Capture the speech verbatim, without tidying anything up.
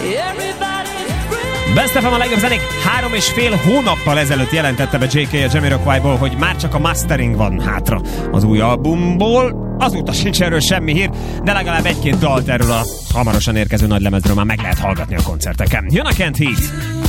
Best ef em a legjobb zenék három és fél hónappal ezelőtt jelentette be jé ká a Jamiroquaiból, hogy már csak a mastering van hátra az új albumból. Azóta sincs erről semmi hír, de legalább egy-két dalt erről a hamarosan érkező nagy lemezről már meg lehet hallgatni a koncerteken. Jön a Kent Heat!